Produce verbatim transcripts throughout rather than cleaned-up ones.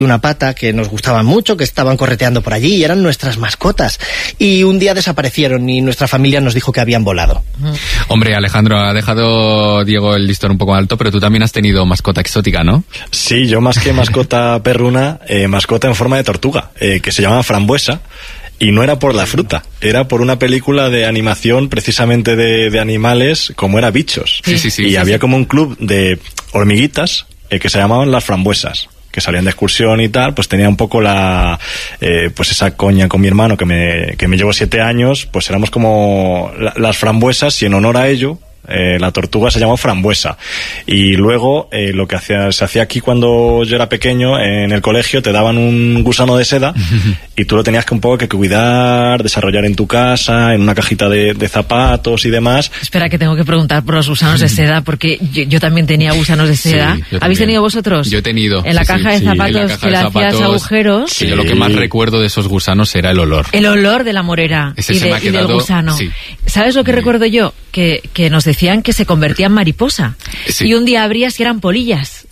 una pata que nos gustaban mucho, que estaban correteando por allí y eran nuestras mascotas. Y un día desaparecieron y nuestra familia nos dijo que habían volado. Hombre, Alejandro, ha dejado Diego el listón un poco alto, pero tú también has tenido mascota exótica, ¿no? Sí, yo más que mascota perruna, eh, mascota en forma de tortuga, eh, que se llama Frambuesa. Y no era por la fruta, era por una película de animación precisamente de, de animales, como era Bichos. Sí, sí, sí. Y sí, había sí. como un club de hormiguitas eh, que se llamaban las Frambuesas, que salían de excursión y tal, pues tenía un poco la eh, pues esa coña con mi hermano que me, que me llevo siete años, pues éramos como la, las frambuesas, y en honor a ello Eh, la tortuga se llamó Frambuesa. Y luego eh, lo que hacía, se hacía aquí cuando yo era pequeño, en el colegio te daban un gusano de seda y tú lo tenías que un poco que cuidar, desarrollar en tu casa, en una cajita de, de zapatos y demás. Espera, que tengo que preguntar por los gusanos de seda, porque yo, yo también tenía gusanos de seda. Sí, ¿Habéis tenido vosotros? Yo he tenido. En la sí, caja sí, de sí, zapatos en la caja que le de hacías zapatos, agujeros. Sí, yo lo que más recuerdo de esos gusanos era el olor. El olor de la morera Ese y, se de, me ha y del quedado, gusano. sí. ¿Sabes lo que Muy recuerdo yo? Que, que nos decían que se convertía en mariposa. Sí. Y un día abrías y eran polillas.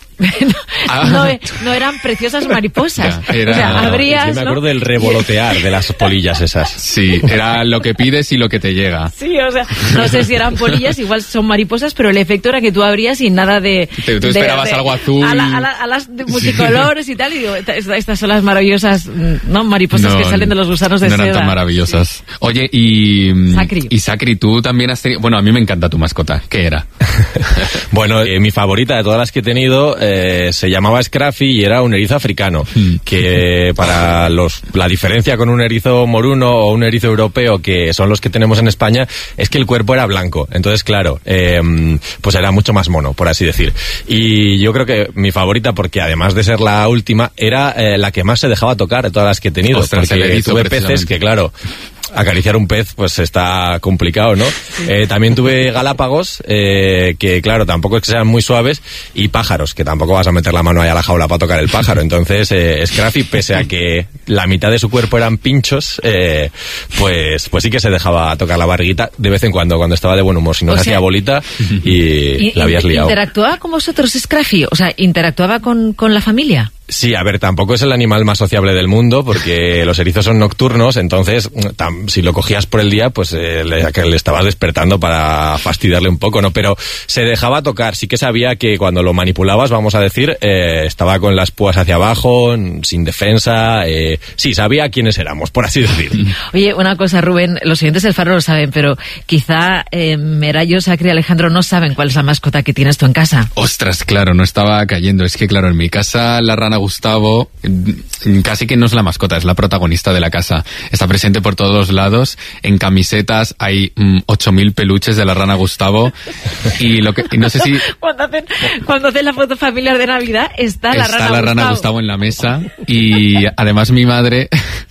Ah. no, no eran preciosas mariposas. Ya, era- O sea, abrías, Yo me ¿no? acuerdo del revolotear de las polillas esas. Sí, era lo que pides y lo que te llega. Sí, o sea, no sé si eran polillas, igual son mariposas, pero el efecto era que tú abrías y nada de... Te- tú de- esperabas de- algo azul. A, la- a la- a las de multicolores y tal, y digo, esta- estas son las maravillosas, ¿no? Mariposas No, que salen de los gusanos de no seda. eran tan maravillosas. Oye, y... Sacri. Y Sacri, tú también has tenido... Bueno, a mí me encanta tu mascota. ¿Qué era? Bueno, eh, mi favorita de todas las que he tenido eh, se llamaba Scruffy y era un erizo africano, que para los la diferencia con un erizo moruno o un erizo europeo, que son los que tenemos en España, es que el cuerpo era blanco. Entonces, claro, eh, pues era mucho más mono, por así decir. Y yo creo que mi favorita, porque además de ser la última, era eh, la que más se dejaba tocar de todas las que he tenido. Ostras, el porque erizo, tuve peces precisamente. que, claro, acariciar un pez pues está complicado, ¿no? Eh, también tuve galápagos, eh, que claro, tampoco es que sean muy suaves, y pájaros, que tampoco vas a meter la mano ahí a la jaula para tocar el pájaro. Entonces, eh, Scruffy, pese a que la mitad de su cuerpo eran pinchos, eh, pues pues sí que se dejaba tocar la barriguita de vez en cuando, cuando estaba de buen humor, si no O se sea, hacía bolita y, Y- la habías liado. ¿Interactuaba con vosotros Scruffy? O sea, ¿interactuaba con, con la familia? Sí, a ver, tampoco es el animal más sociable del mundo, porque los erizos son nocturnos, entonces tam, si lo cogías por el día, pues eh, le, que le estabas despertando para fastidiarle un poco, ¿no? Pero se dejaba tocar, sí que sabía que cuando lo manipulabas, vamos a decir, eh, estaba con las púas hacia abajo, sin defensa, eh, sí, sabía quiénes éramos, por así decir. Oye, una cosa, Rubén, los oyentes del Faro lo saben, pero quizá eh, Merayo, Sacri y Alejandro no saben cuál es la mascota que tienes tú en casa. Ostras, claro, no estaba cayendo. Es que, claro, en mi casa la rana Gustavo mm, casi que no es la mascota, es la protagonista de la casa. Está presente por todos los lados. En camisetas hay mm, ocho mil peluches de la rana Gustavo. Y lo que y no sé si... Cuando hacen, cuando hacen la foto familiar de Navidad, está la Está rana la rana Gustavo. Gustavo en la mesa y además mi madre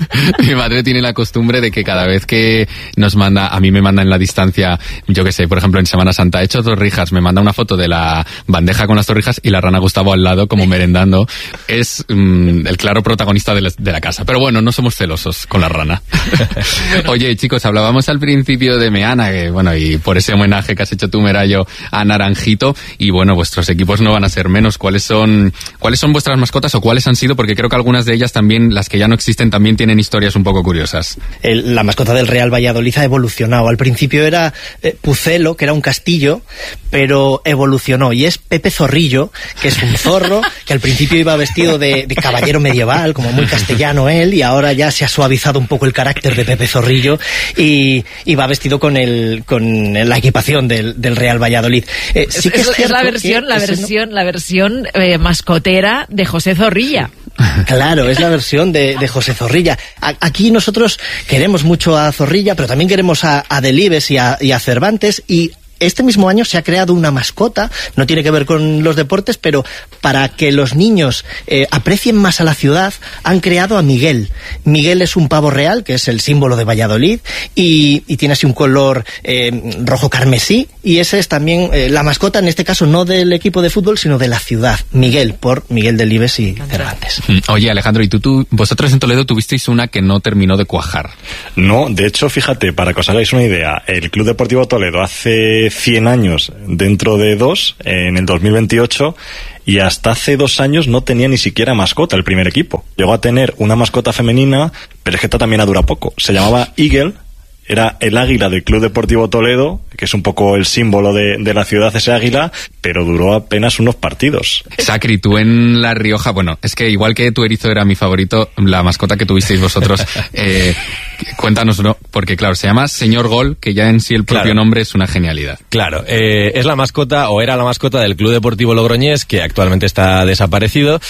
mi madre tiene la costumbre de que cada vez que nos manda, a mí me manda en la distancia, yo que sé, por ejemplo en Semana Santa he hecho torrijas, me manda una foto de la bandeja con las torrijas y la rana Gustavo al lado como merendando. Es mm, el claro protagonista de la, de la casa, pero bueno, no somos celosos con la rana. Oye, chicos, hablábamos al principio de Meana, que bueno, y por ese homenaje que has hecho tú, Merayo, a Naranjito, y bueno, vuestros equipos no van a ser menos. ¿Cuáles son, cuáles son vuestras mascotas o cuáles han sido? Porque creo que algunas de ellas también, las que ya no existen, también tienen historias un poco curiosas. El- la mascota del Real Valladolid ha evolucionado. Al principio era eh, Pucelo, que era un castillo, pero evolucionó y es Pepe Zorrillo, que es un zorro que al principio iba vestido de, de caballero medieval, como muy castellano él, y ahora ya se ha suavizado un poco el carácter de Pepe Zorrillo y, y va vestido con el con la equipación del, del Real Valladolid. Eh, sí es, que es- es cierto la que versión, la ese no- versión, la versión eh, mascotera de José Zorrilla. Claro, es la versión de, de José Zorrilla. A- aquí nosotros queremos mucho a Zorrilla, pero también queremos a, a Delibes y a, y a Cervantes, y este mismo año se ha creado una mascota, no tiene que ver con los deportes, pero para que los niños eh, aprecien más a la ciudad, han creado a Miguel. Miguel es un pavo real, que es el símbolo de Valladolid, y, y tiene así un color eh, rojo carmesí, y ese es también eh, la mascota, en este caso no del equipo de fútbol, sino de la ciudad. Miguel, por Miguel Delibes y Cervantes. Oye, Alejandro, y tú, tú, vosotros en Toledo tuvisteis una que no terminó de cuajar. No, de hecho, fíjate, para que os hagáis una idea, el Club Deportivo Toledo hace cien años, dentro de dos, en el dos mil veintiocho, y hasta hace dos años no tenía ni siquiera mascota el primer equipo. Llegó a tener una mascota femenina, pero es que esta también dura poco. Se llamaba Eagle. Era el águila del Club Deportivo Toledo, que es un poco el símbolo de, de la ciudad, ese águila, pero duró apenas unos partidos. Sacri, tú en La Rioja, bueno, es que igual que tu erizo era mi favorito, la mascota que tuvisteis vosotros, eh, cuéntanos, ¿no? Porque claro, se llama Señor Gol, que ya en sí el propio claro. nombre es una genialidad. Claro, eh, es la mascota, o era la mascota del Club Deportivo Logroñés, que actualmente está desaparecido,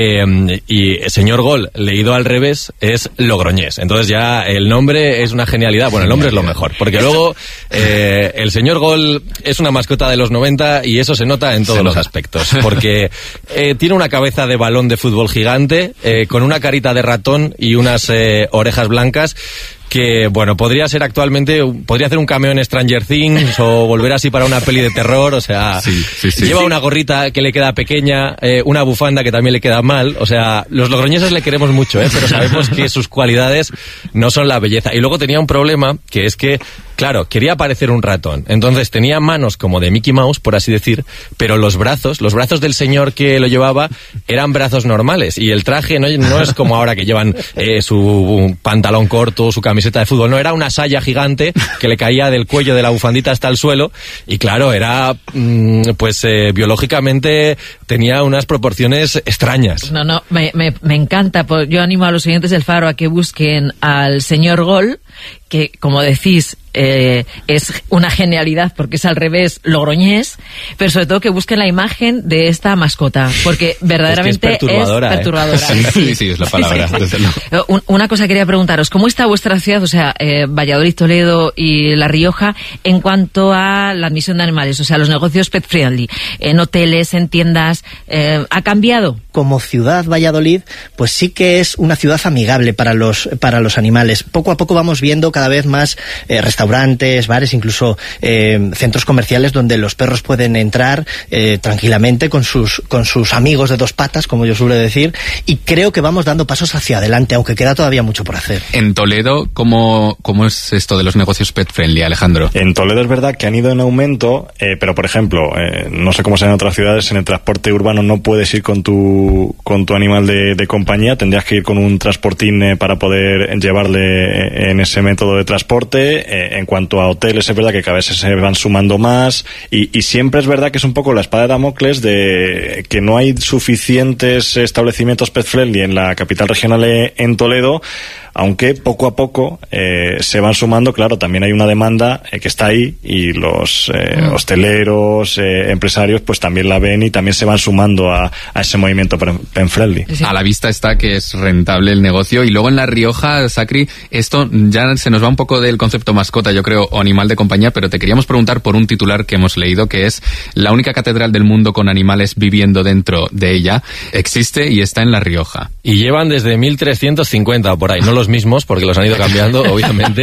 eh, y Señor Gol, leído al revés, es Logroñés. Entonces ya el nombre es una genialidad. Bueno, el nombre es lo mejor, porque luego eh, el Señor Gol es una mascota de los noventa y eso se nota en todos se los nota. aspectos, porque eh, tiene una cabeza de balón de fútbol gigante, eh, con una carita de ratón y unas eh, orejas blancas, que, bueno, podría ser actualmente, podría hacer un cameo en Stranger Things o volver así para una peli de terror, o sea, sí, sí, sí. lleva una gorrita que le queda pequeña, eh, una bufanda que también le queda mal, o sea, los logroñeses le queremos mucho, ¿eh? Pero sabemos que sus cualidades no son la belleza. Y luego tenía un problema, que es que, claro, quería parecer un ratón, entonces tenía manos como de Mickey Mouse, por así decir, pero los brazos, los brazos del señor que lo llevaba eran brazos normales, y el traje no, no es como ahora que llevan eh, su pantalón corto, su camiseta de fútbol, no, era una saya gigante que le caía del cuello de la bufandita hasta el suelo, y claro, era mmm, pues eh, biológicamente tenía unas proporciones extrañas. No, no, me, me, me encanta, pues yo animo a los oyentes del Faro a que busquen al Señor Gol, que, como decís, eh, es una genialidad porque es al revés logroñés, pero sobre todo que busquen la imagen de esta mascota, porque verdaderamente es, que es perturbadora. Es perturbadora ¿eh? Sí, sí, sí, es la palabra. Sí, sí. Desde luego. Un, una cosa quería preguntaros, ¿cómo está vuestra ciudad, o sea, eh, Valladolid, Toledo y La Rioja, en cuanto a la admisión de animales, o sea, los negocios pet friendly, en hoteles, en tiendas, eh, ¿ha cambiado? Como ciudad, Valladolid, pues sí que es una ciudad amigable para los para los animales. Poco a poco vamos viendo cada vez más eh, restaurantes, bares, incluso eh, centros comerciales donde los perros pueden entrar eh, tranquilamente con sus con sus amigos de dos patas, como yo suelo decir, y creo que vamos dando pasos hacia adelante, aunque queda todavía mucho por hacer. En Toledo, ¿cómo, cómo es esto de los negocios pet friendly, Alejandro? En Toledo es verdad que han ido en aumento, eh, pero por ejemplo, eh, no sé cómo será en otras ciudades, en el transporte urbano no puedes ir con tu con tu animal de, de compañía, tendrías que ir con un transportín eh, para poder llevarle en ese método de transporte. Eh, en cuanto a hoteles es verdad que cada vez se van sumando más y, y siempre es verdad que es un poco la espada de Damocles de que no hay suficientes establecimientos pet friendly en la capital regional eh, en Toledo, aunque poco a poco eh, se van sumando. Claro, también hay una demanda eh, que está ahí y los eh, mm. hosteleros, eh, empresarios, pues también la ven y también se van sumando a, a ese movimiento pet friendly. Sí. A la vista está que es rentable el negocio. Y luego en La Rioja, Sacri, esto ya se nos va un poco del concepto mascota, yo creo, o animal de compañía, pero te queríamos preguntar por un titular que hemos leído, que es: la única catedral del mundo con animales viviendo dentro de ella existe y está en La Rioja. Y llevan desde mil trescientos cincuenta o por ahí, no los mismos, porque los han ido cambiando, obviamente,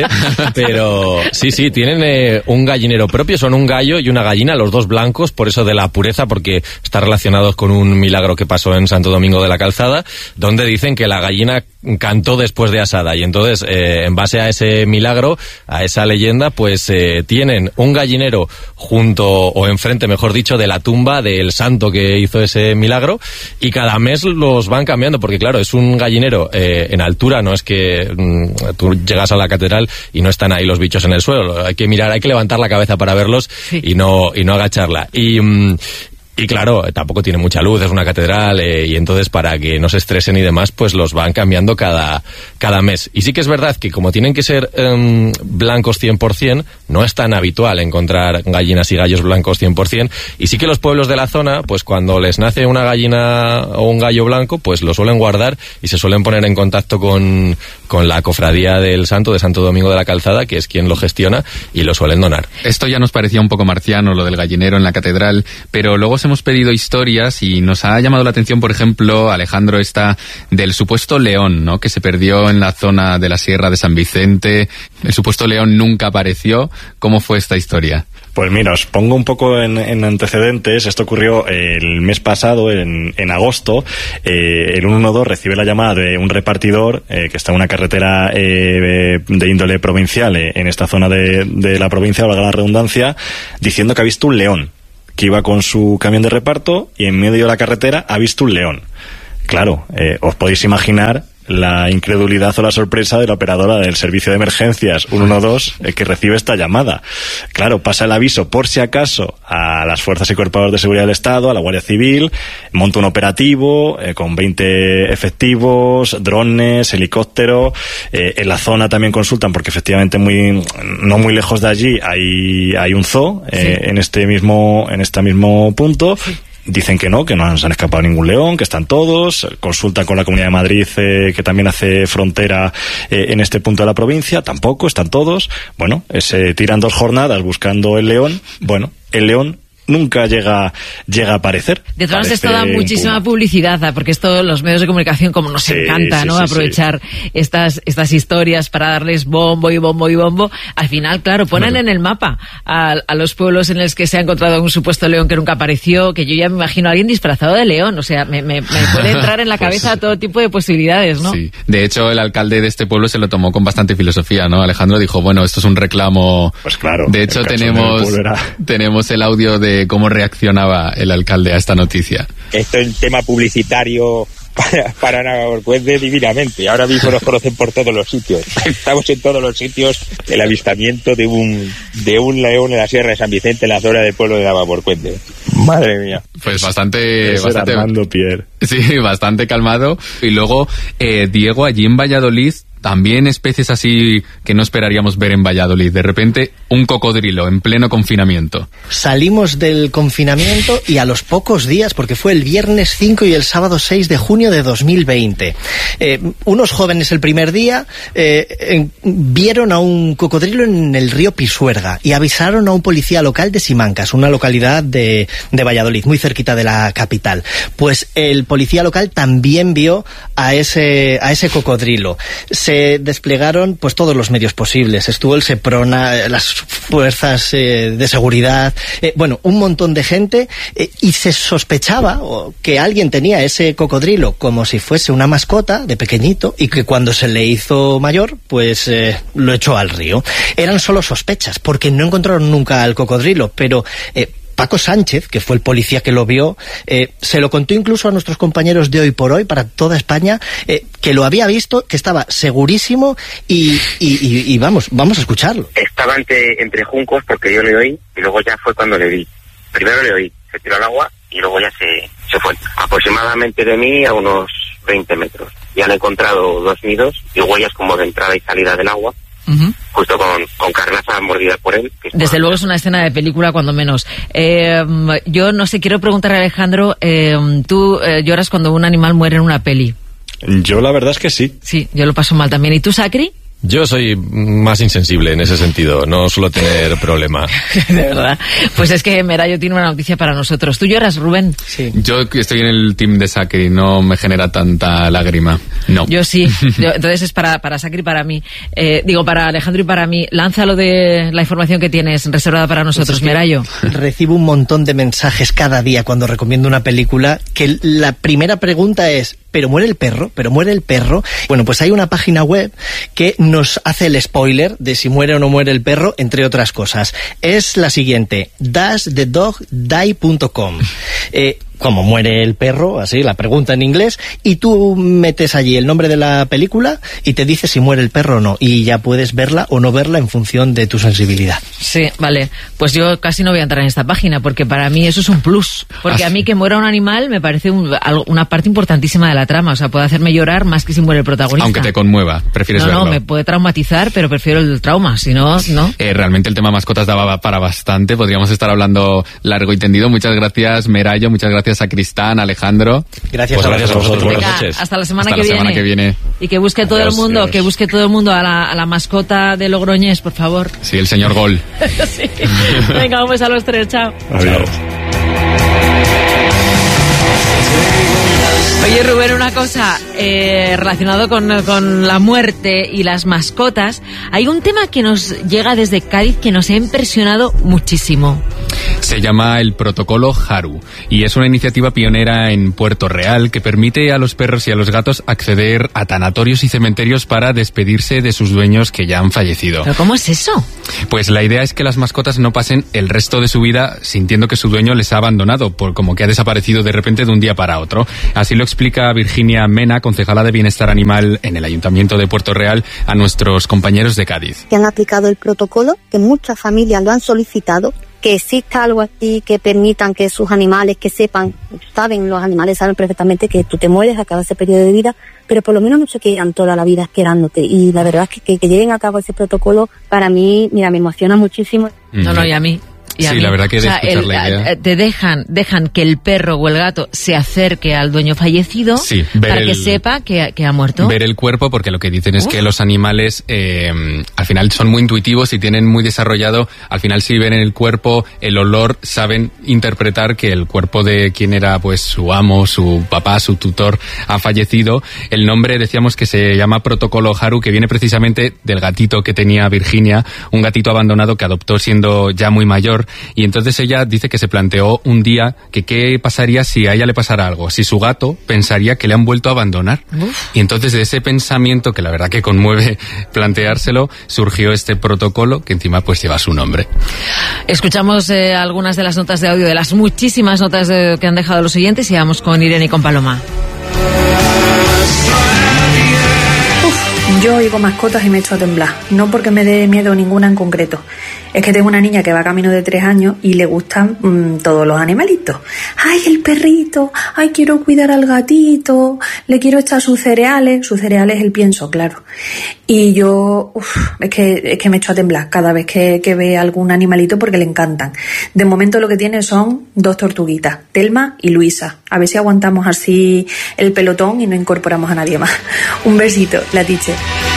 pero sí, sí, tienen eh, un gallinero propio, son un gallo y una gallina, los dos blancos, por eso de la pureza, porque está relacionados con un milagro que pasó en Santo Domingo de la Calzada, donde dicen que la gallina cantó después de asada, y entonces, eh, en base a ese milagro, a esa leyenda, pues eh, tienen un gallinero junto, o enfrente, mejor dicho, de la tumba del santo que hizo ese milagro, y cada mes los van cambiando, porque claro, es un gallinero eh, en altura, no es que mmm, tú llegas a la catedral y no están ahí los bichos en el suelo, hay que mirar, hay que levantar la cabeza para verlos sí. y no y no agacharla. Y mmm, Y claro, tampoco tiene mucha luz, es una catedral, eh, y entonces para que no se estresen y demás, pues los van cambiando cada, cada mes. Y sí que es verdad que como tienen que ser um, blancos cien por ciento, no es tan habitual encontrar gallinas y gallos blancos cien por ciento, y sí que los pueblos de la zona, pues cuando les nace una gallina o un gallo blanco, pues lo suelen guardar y se suelen poner en contacto con, con la cofradía del santo, de Santo Domingo de la Calzada, que es quien lo gestiona, y lo suelen donar. Esto ya nos parecía un poco marciano, lo del gallinero en la catedral, pero luego se hemos pedido historias y nos ha llamado la atención, por ejemplo, Alejandro, esta del supuesto león, ¿no?, que se perdió en la zona de la Sierra de San Vicente. El supuesto león nunca apareció. ¿Cómo fue esta historia? Pues mira, os pongo un poco en, en antecedentes. Esto ocurrió el mes pasado, en, en agosto. Eh, el ciento doce recibe la llamada de un repartidor eh, que está en una carretera eh, de índole provincial eh, en esta zona de, de la provincia, valga la redundancia, diciendo que ha visto un león que iba con su camión de reparto y en medio de la carretera ha visto un león. Claro, eh, os podéis imaginar la incredulidad o la sorpresa de la operadora del servicio de emergencias ciento doce eh, que recibe esta llamada. Claro, pasa el aviso por si acaso a las fuerzas y cuerpos de seguridad del Estado, a la Guardia Civil, monta un operativo eh, con veinte efectivos, drones, helicóptero. Eh, en la zona también consultan porque efectivamente muy no muy lejos de allí hay hay un zoo eh, sí. en este mismo en este mismo punto. Sí. Dicen que no, que no se han escapado ningún león, que están todos. Consultan con la Comunidad de Madrid, eh, que también hace frontera eh, en este punto de la provincia. Tampoco, están todos. Bueno, eh, se tiran dos jornadas buscando el león. Bueno, el león nunca llega llega a aparecer. De todas maneras, esto da muchísima publicidad, porque esto los medios de comunicación, como nos sí, encanta, sí, ¿no? Sí, aprovechar sí. estas estas historias para darles bombo y bombo y bombo. Al final, claro, ponen bueno. en el mapa a, a los pueblos en los que se ha encontrado un supuesto león que nunca apareció, que yo ya me imagino a alguien disfrazado de león. O sea, me, me, me puede entrar en la cabeza pues, todo tipo de posibilidades, ¿no? Sí. De hecho, el alcalde de este pueblo se lo tomó con bastante filosofía, ¿no? Alejandro dijo, bueno, esto es un reclamo. Pues claro. De hecho, tenemos, tenemos el audio de cómo reaccionaba el alcalde a esta noticia. Esto es un tema publicitario para, para Navaborcuende divinamente. Ahora mismo nos conocen por todos los sitios. Estamos en todos los sitios. El avistamiento de un de un león en la Sierra de San Vicente, en la zona del pueblo de Navaborcuende. Madre mía. Pues bastante... Es bastante Armando Pierre. Sí, bastante calmado. Y luego, eh, Diego, allí en Valladolid, también especies así que no esperaríamos ver en Valladolid. De repente, un cocodrilo en pleno confinamiento. Salimos del confinamiento y a los pocos días, porque fue el viernes cinco y el sábado seis de junio de dos mil veinte, eh, unos jóvenes el primer día eh, en, vieron a un cocodrilo en el río Pisuerga y avisaron a un policía local de Simancas, una localidad de, de Valladolid, muy cerquita de la capital. Pues el policía local también vio a ese, a ese cocodrilo. Se desplegaron pues todos los medios posibles. Estuvo el Seprona, las fuerzas eh, de seguridad, eh, bueno, un montón de gente, eh, y se sospechaba o, que alguien tenía ese cocodrilo como si fuese una mascota de pequeñito y que cuando se le hizo mayor, pues eh, lo echó al río. Eran solo sospechas, porque no encontraron nunca al cocodrilo, pero... Eh, Paco Sánchez, que fue el policía que lo vio, eh, se lo contó incluso a nuestros compañeros de Hoy por Hoy, para toda España, eh, que lo había visto, que estaba segurísimo y, y, y, y vamos, vamos a escucharlo. Estaba entre, entre juncos porque yo le oí y luego ya fue cuando le vi. Primero le oí, se tiró al agua y luego ya se, se fue. Aproximadamente de mí a unos veinte metros. Ya han encontrado dos nidos y huellas como de entrada y salida del agua. Uh-huh. Justo con, con carnaza mordida por él. Desde luego es una escena de película cuando menos. Eh, yo no sé, quiero preguntar a Alejandro, eh, ¿tú eh, lloras cuando un animal muere en una peli? Yo la verdad es que sí. Sí, yo lo paso mal también. ¿Y tú, Sacri? Yo soy más insensible en ese sentido, no suelo tener problema. De verdad. Pues es que Merayo tiene una noticia para nosotros. ¿Tú lloras, Rubén? Sí. Yo estoy en el team de Sacri, no me genera tanta lágrima. No. Yo sí. Yo, entonces es para, para Sacri y para mí. Eh, digo, para Alejandro y para mí. Lánzalo de la información que tienes reservada para nosotros, pues es Merayo. Recibo un montón de mensajes cada día cuando recomiendo una película, que la primera pregunta es... ¿pero muere el perro? ¿pero muere el perro? Bueno, pues hay una página web que nos hace el spoiler de si muere o no muere el perro, entre otras cosas. Es la siguiente, does the dog die punto com. Eh, cómo muere el perro, así, la pregunta en inglés, y tú metes allí el nombre de la película y te dice si muere el perro o no, y ya puedes verla o no verla en función de tu sensibilidad. Sí, vale. Pues yo casi no voy a entrar en esta página, porque para mí eso es un plus. Porque a mí que muera un animal me parece un, una parte importantísima de la trama, o sea, puede hacerme llorar más que si muere el protagonista. Aunque te conmueva, prefieres no, verlo. No, no, me puede traumatizar, pero prefiero el trauma, si no, no. Eh, realmente el tema mascotas daba para bastante, podríamos estar hablando largo y tendido. Muchas gracias, Merayo, muchas gracias a Cristán, Alejandro. Gracias, pues a, gracias a vosotros. Venga, buenas noches. Hasta la semana, hasta que, la viene. semana que viene. Y que busque todo Adiós, el mundo, Dios. que busque todo el mundo a la, a la mascota de Logroñés, por favor. Sí, el señor Gol. Sí. Venga, vamos a los tres, chao. Adiós. Oye, Rubén, una cosa eh, relacionado con, con la muerte y las mascotas. Hay un tema que nos llega desde Cádiz que nos ha impresionado muchísimo. Se llama el Protocolo Haru y es una iniciativa pionera en Puerto Real que permite a los perros y a los gatos acceder a tanatorios y cementerios para despedirse de sus dueños que ya han fallecido. ¿Pero cómo es eso? Pues la idea es que las mascotas no pasen el resto de su vida sintiendo que su dueño les ha abandonado, por como que ha desaparecido de repente de un día para otro. Así lo explica Virginia Mena, concejala de Bienestar Animal en el Ayuntamiento de Puerto Real, a nuestros compañeros de Cádiz. Que han aplicado el protocolo, que muchas familias lo han solicitado, que exista algo así que permitan que sus animales, que sepan, saben, los animales saben perfectamente que tú te mueres, acaba ese periodo de vida, pero por lo menos no se quedan toda la vida esperándote. Y la verdad es que, que, que lleven a cabo ese protocolo, para mí, mira, me emociona muchísimo. No, no, y a mí. Y sí, a mí. la verdad que de o sea, escuchar el, la idea... te dejan, dejan que el perro o el gato se acerque al dueño fallecido, sí, para el, que sepa que, que ha muerto. Ver el cuerpo, porque lo que dicen es Uf. que los animales eh, al final son muy intuitivos y tienen muy desarrollado, al final si ven el cuerpo, el olor, saben interpretar que el cuerpo de quien era pues su amo, su papá, su tutor ha fallecido. El nombre decíamos que se llama Protocolo Haru, que viene precisamente del gatito que tenía Virginia, un gatito abandonado que adoptó siendo ya muy mayor, y entonces ella dice que se planteó un día que qué pasaría si a ella le pasara algo, si su gato pensaría que le han vuelto a abandonar. Uf. Y entonces de ese pensamiento, que la verdad que conmueve planteárselo, surgió este protocolo que encima pues lleva su nombre. Escuchamos eh, algunas de las notas de audio, de las muchísimas notas de, que han dejado los oyentes, y vamos con Irene y con Paloma. Uf, yo oigo mascotas y me echo a temblar, no porque me dé miedo ninguna en concreto. Es que tengo una niña que va camino de tres años y le gustan mmm, todos los animalitos. ¡Ay, el perrito! ¡Ay, quiero cuidar al gatito! Le quiero echar sus cereales. Sus cereales el pienso, claro. Y yo, uf, es que, es que me echo a temblar cada vez que, que ve algún animalito porque le encantan. De momento lo que tiene son dos tortuguitas, Telma y Luisa. A ver si aguantamos así el pelotón y no incorporamos a nadie más. Un besito, la teacher.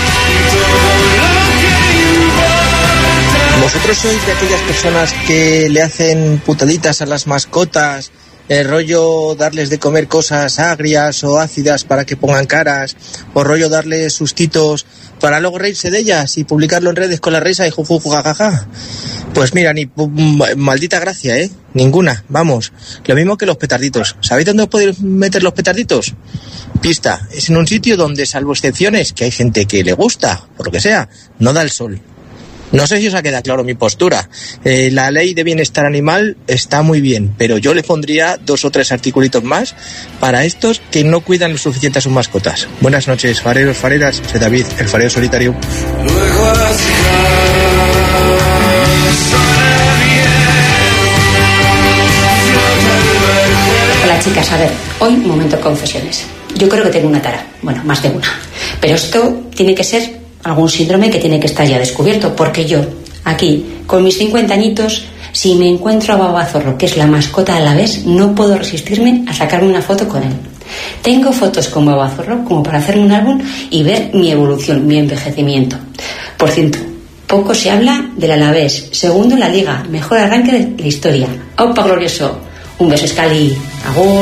¿Vosotros sois de aquellas personas que le hacen putaditas a las mascotas, el rollo darles de comer cosas agrias o ácidas para que pongan caras, o rollo darles sustitos para luego reírse de ellas y publicarlo en redes con la risa y jujuju jajaja? Pues mira, ni maldita gracia, ¿eh? Ninguna, vamos. Lo mismo que los petarditos. ¿Sabéis dónde os podéis meter los petarditos? Pista, es en un sitio donde, salvo excepciones, que hay gente que le gusta, por lo que sea, no da el sol. No sé si os ha quedado claro mi postura. Eh, la ley de bienestar animal está muy bien, pero yo le pondría dos o tres articulitos más para estos que no cuidan lo suficiente a sus mascotas. Buenas noches, fareros, fareras. Soy David, el farero solitario. Hola chicas, a ver, hoy momento de confesiones. Yo creo que tengo una tara, bueno, más de una. Pero esto tiene que ser algún síndrome que tiene que estar ya descubierto, porque yo, aquí, con mis cincuenta añitos, si me encuentro a Babazorro, que es la mascota a la vez, no puedo resistirme a sacarme una foto con él. Tengo fotos con Babazorro como para hacerme un álbum y ver mi evolución, mi envejecimiento. Por cierto, poco se habla del Alavés, segundo en la Liga, mejor arranque de la historia. ¡Opa, glorioso! Un beso, Scali. Agur.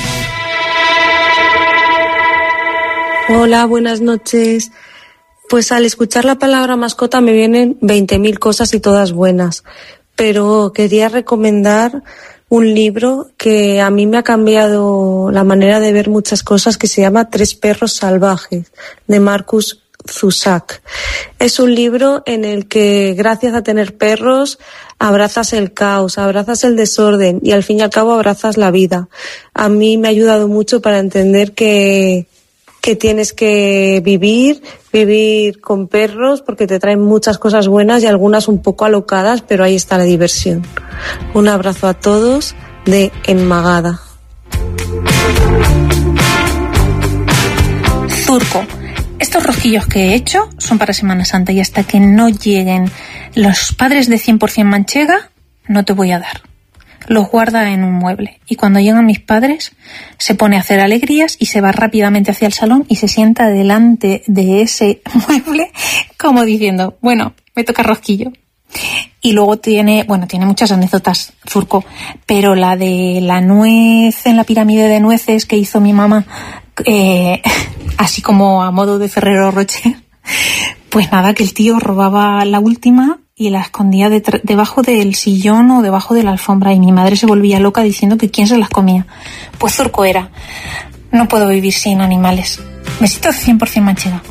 Hola, buenas noches. Pues al escuchar la palabra mascota me vienen veinte mil cosas y todas buenas, pero quería recomendar un libro que a mí me ha cambiado la manera de ver muchas cosas, que se llama Tres perros salvajes, de Marcus Zusak. Es un libro en el que, gracias a tener perros, abrazas el caos, abrazas el desorden y al fin y al cabo abrazas la vida. A mí me ha ayudado mucho para entender que que tienes que vivir, vivir con perros, porque te traen muchas cosas buenas y algunas un poco alocadas, pero ahí está la diversión. Un abrazo a todos de Enmagada. Zurco. Estos rosquillos que he hecho son para Semana Santa y hasta que no lleguen los padres de cien por ciento manchega, no te voy a dar. Los guarda en un mueble y cuando llegan mis padres se pone a hacer alegrías y se va rápidamente hacia el salón y se sienta delante de ese mueble como diciendo, bueno, me toca rosquillo. Y luego tiene, bueno, tiene muchas anécdotas, Zurco, pero la de la nuez en la pirámide de nueces que hizo mi mamá, eh, así como a modo de Ferrero Rocher, pues nada, que el tío robaba la última y la escondía detr- debajo del sillón o debajo de la alfombra, y mi madre se volvía loca diciendo que quién se las comía. Pues Zurco era. No puedo vivir sin animales. Me siento cien por ciento manchega.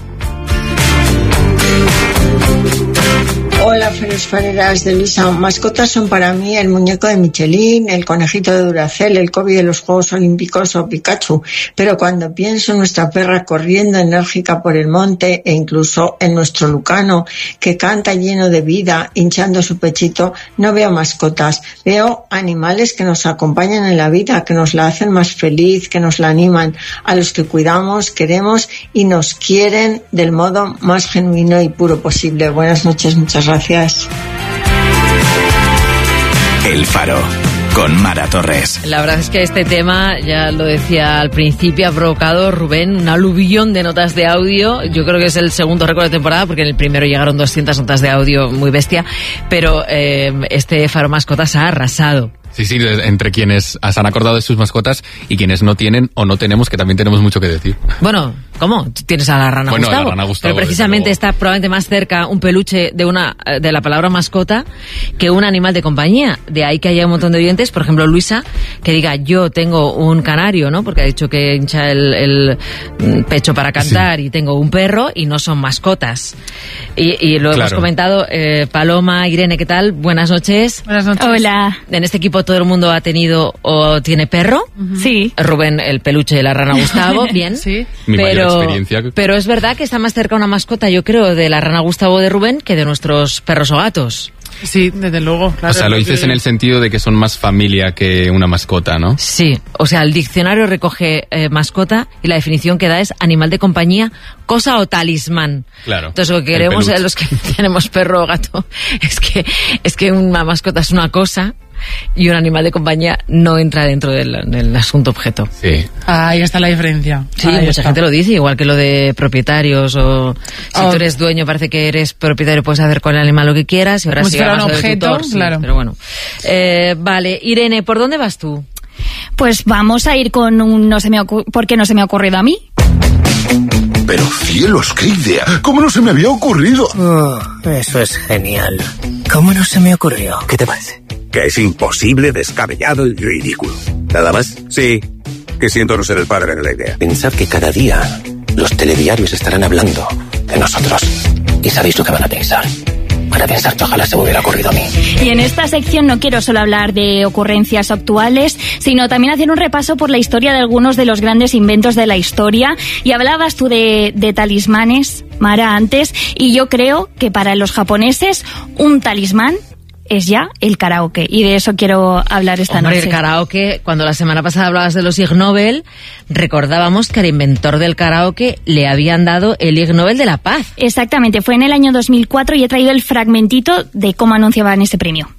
Hola, Feres Fareras de Luisa. Mascotas son para mí el muñeco de Michelin, el conejito de Duracell, el Kobe de los Juegos Olímpicos o Pikachu. Pero cuando pienso en nuestra perra corriendo enérgica por el monte e incluso en nuestro Lucano, que canta lleno de vida, hinchando su pechito, no veo mascotas. Veo animales que nos acompañan en la vida, que nos la hacen más feliz, que nos la animan, a los que cuidamos, queremos y nos quieren del modo más genuino y puro posible. Buenas noches, muchas gracias. Gracias. El Faro, con Mara Torres. La verdad es que este tema, ya lo decía al principio, ha provocado, Rubén, un aluvión de notas de audio. Yo creo que es el segundo récord de temporada, porque en el primero llegaron doscientas notas de audio, muy bestia. Pero eh, este Faro Mascotas ha arrasado. Sí, sí, entre quienes se han acordado de sus mascotas y quienes no tienen o no tenemos, que también tenemos mucho que decir. Bueno, ¿cómo? Tú tienes a la rana bueno, Gustavo. La rana Gustavo. Pero precisamente está probablemente más cerca un peluche de una de la palabra mascota que un animal de compañía. De ahí que haya un montón de oyentes, por ejemplo Luisa, que diga yo tengo un canario, ¿no? Porque ha dicho que hincha el, el pecho para cantar, sí. Y tengo un perro y no son mascotas. Y, y lo claro. hemos comentado, eh, Paloma, Irene, ¿qué tal? Buenas noches. Buenas noches. Hola. En este equipo todo el mundo ha tenido o tiene perro. Uh-huh. Sí. Rubén, el peluche de la rana Gustavo, bien. Sí. Mi pero, mayor experiencia. Pero es verdad que está más cerca una mascota, yo creo, de la rana Gustavo de Rubén que de nuestros perros o gatos. Sí, desde luego. Claro, o sea, lo dices en el sentido de que son más familia que una mascota, ¿no? Sí, o sea, el diccionario recoge eh, mascota y la definición que da es animal de compañía, cosa o talismán. Claro. Entonces lo que queremos los que tenemos perro o gato es que es que una mascota es una cosa y un animal de compañía no entra dentro del, del asunto objeto. Sí. Ahí está la diferencia. Sí, Ahí mucha está. gente lo dice, igual que lo de propietarios o si oh. tú eres dueño, parece que eres propietario, puedes hacer con el animal lo que quieras y ahora Como si si fuera llamas un lo de objeto, tutor, sí, claro. Pero bueno. Eh, vale, Irene, ¿por dónde vas tú? Pues vamos a ir con un no se me ocu- ¿por qué no se me ha ocurrido a mí? Pero cielos, qué idea. ¿Cómo no se me había ocurrido? Oh, eso es genial. ¿Cómo no se me ocurrió? ¿Qué te parece? Que es imposible, descabellado y ridículo. ¿Nada más? Sí, que siento no ser el padre de la idea. Pensad que cada día los telediarios estarán hablando de nosotros. ¿Y sabéis lo que van a pensar? Van a pensar que ojalá se me hubiera ocurrido a mí. Y en esta sección no quiero solo hablar de ocurrencias actuales, sino también hacer un repaso por la historia de algunos de los grandes inventos de la historia. Y hablabas tú de, de talismanes, Mara, antes, y yo creo que para los japoneses un talismán es ya el karaoke, y de eso quiero hablar esta Hombre, noche. El karaoke, cuando la semana pasada hablabas de los Ig Nobel, recordábamos que al inventor del karaoke le habían dado el Ig Nobel de la Paz. Exactamente, fue en el año dos mil cuatro y he traído el fragmentito de cómo anunciaban ese premio.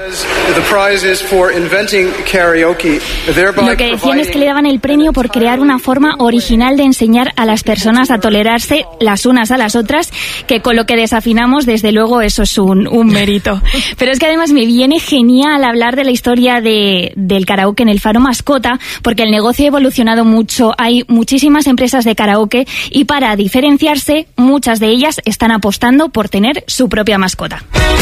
Lo que decían es que le daban el premio por crear una forma original de enseñar a las personas a tolerarse las unas a las otras, que con lo que desafinamos, desde luego, eso es un, un mérito. Pero es que además me viene genial hablar de la historia de, del karaoke en el Faro Mascota, porque el negocio ha evolucionado mucho, hay muchísimas empresas de karaoke y para diferenciarse, muchas de ellas están apostando por tener su propia mascota.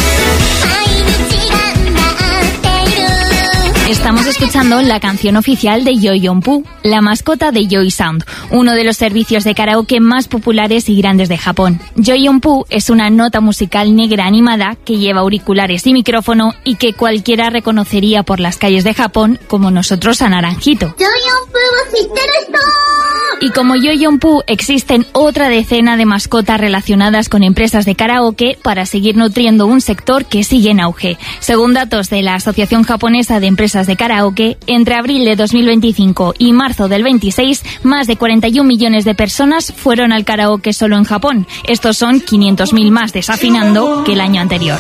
Estamos escuchando la canción oficial de Yoyonpu, la mascota de Joy Sound, uno de los servicios de karaoke más populares y grandes de Japón. Yoyonpu es una nota musical negra animada que lleva auriculares y micrófono y que cualquiera reconocería por las calles de Japón como nosotros a Naranjito. Y como Yoyonpu, existen otra decena de mascotas relacionadas con empresas de karaoke para seguir nutriendo un sector que sigue en auge. Según datos de la Asociación Japonesa de Empresas de Karaoke, entre abril de dos mil veinticinco y marzo del veintiséis, más de cuarenta y un millones de personas fueron al karaoke solo en Japón. Estos son quinientos mil más desafinando que el año anterior.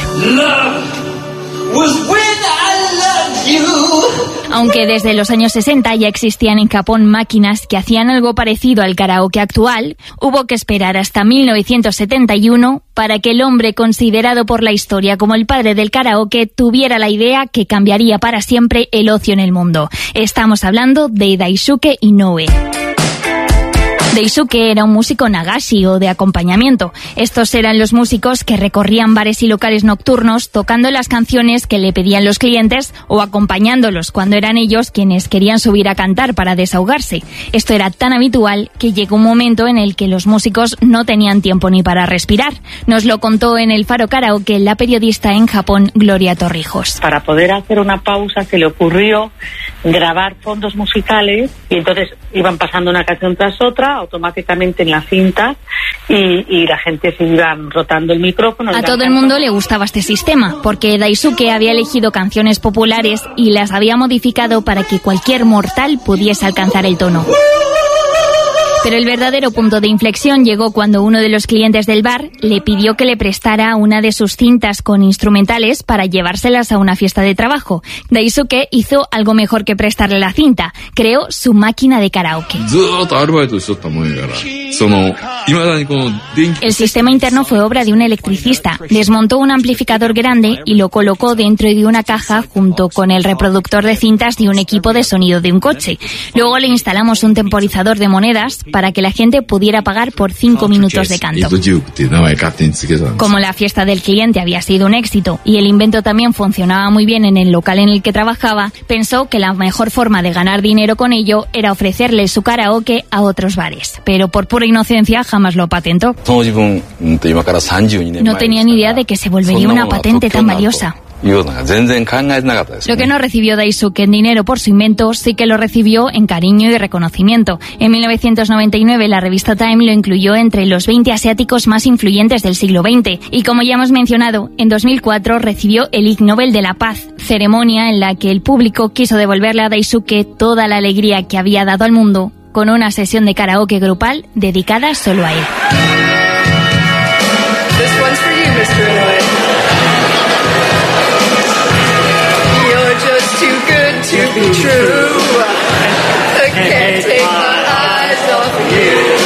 Aunque desde los años sesenta ya existían en Japón máquinas que hacían algo parecido al karaoke actual, hubo que esperar hasta mil novecientos setenta y uno para que el hombre considerado por la historia como el padre del karaoke tuviera la idea que cambiaría para siempre el ocio en el mundo. Estamos hablando de Daisuke Inoue. Daisuke era un músico nagashi o de acompañamiento. Estos eran los músicos que recorrían bares y locales nocturnos tocando las canciones que le pedían los clientes o acompañándolos cuando eran ellos quienes querían subir a cantar para desahogarse. Esto era tan habitual que llegó un momento en el que los músicos no tenían tiempo ni para respirar. Nos lo contó en el Faro Karaoke la periodista en Japón, Gloria Torrijos. Para poder hacer una pausa se le ocurrió grabar fondos musicales y entonces iban pasando una canción tras otra automáticamente en la cinta y, y la gente se iba rotando el micrófono. A todo el mundo le gustaba este sistema porque Daisuke había elegido canciones populares y las había modificado para que cualquier mortal pudiese alcanzar el tono. Pero el verdadero punto de inflexión llegó cuando uno de los clientes del bar le pidió que le prestara una de sus cintas con instrumentales para llevárselas a una fiesta de trabajo. Daisuke hizo algo mejor que prestarle la cinta. Creó su máquina de karaoke. El sistema interno fue obra de un electricista. Desmontó un amplificador grande y lo colocó dentro de una caja junto con el reproductor de cintas de un equipo de sonido de un coche. Luego le instalamos un temporizador de monedas para que la gente pudiera pagar por cinco minutos de canto. Como la fiesta del cliente había sido un éxito y el invento también funcionaba muy bien en el local en el que trabajaba, pensó que la mejor forma de ganar dinero con ello era ofrecerle su karaoke a otros bares. Pero por pura inocencia jamás lo patentó. No tenía ni idea de que se volvería una patente tan valiosa. Lo que no recibió Daisuke en dinero por su invento, sí que lo recibió en cariño y reconocimiento. En mil novecientos noventa y nueve, la revista Time lo incluyó entre los veinte asiáticos más influyentes del siglo veinte. Y como ya hemos mencionado, en dos mil cuatro recibió el Ig Nobel de la Paz, ceremonia en la que el público quiso devolverle a Daisuke toda la alegría que había dado al mundo con una sesión de karaoke grupal dedicada solo a él. This one's for you, mister Illinois. You're just too good to be true. I can't take my eyes off of you.